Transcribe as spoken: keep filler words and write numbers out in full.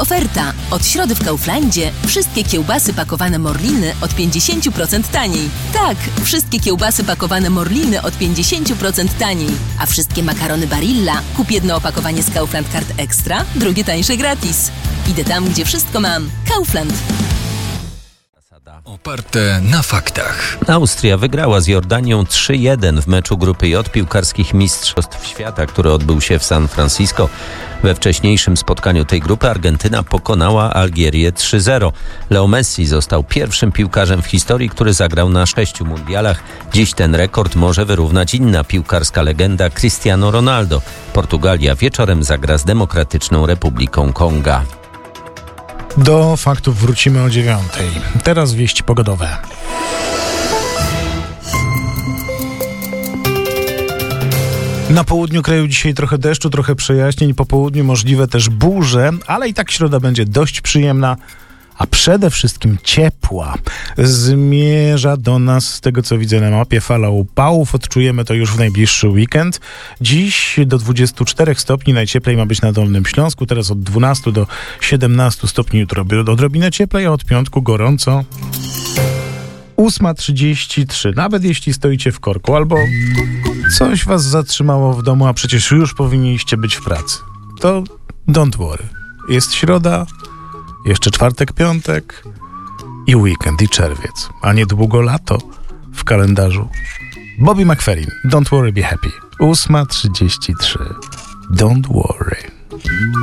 Oferta. Od środy w Kauflandzie wszystkie kiełbasy pakowane Morliny od pięćdziesiąt procent taniej. Tak, wszystkie kiełbasy pakowane Morliny od pięćdziesiąt procent taniej. A wszystkie makarony Barilla kup jedno opakowanie z Kaufland Card Extra, drugie tańsze gratis. Idę tam, gdzie wszystko mam. Kaufland. Oparte na faktach. Austria wygrała z Jordanią trzy jeden w meczu grupy J piłkarskich mistrzostw świata, który odbył się w San Francisco. We wcześniejszym spotkaniu tej grupy Argentyna pokonała Algierię trzy zero. Leo Messi został pierwszym piłkarzem w historii, który zagrał na sześciu mundialach. Dziś ten rekord może wyrównać inna piłkarska legenda Cristiano Ronaldo. Portugalia wieczorem zagra z Demokratyczną Republiką Konga. Do faktów wrócimy o dziewiątej. Teraz wieści pogodowe. Na południu kraju dzisiaj trochę deszczu, trochę przejaśnień, po południu możliwe też burze, ale i tak środa będzie dość przyjemna, a przede wszystkim ciepła. Zmierza do nas, z tego co widzę na mapie, fala upałów. Odczujemy to już w najbliższy weekend. Dziś do dwudziestu czterech stopni, najcieplej ma być na Dolnym Śląsku, teraz od dwunastu do siedemnastu stopni, jutro odrobinę cieplej, a od piątku gorąco. ósma trzydzieści trzy, nawet jeśli stoicie w korku albo coś was zatrzymało w domu, a przecież już powinniście być w pracy, to don't worry. Jest środa, jeszcze czwartek, piątek i weekend, i czerwiec, a niedługo lato w kalendarzu. Bobby McFerrin, Don't Worry, Be Happy. ósma trzydzieści trzy. Don't worry.